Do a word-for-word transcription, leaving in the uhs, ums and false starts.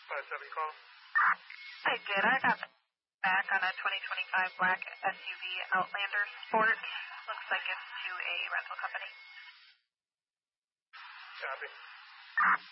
five seven call. I did. I got back on a twenty twenty-five black S U V Outlander Sport. Looks like it's to a rental company. Copy.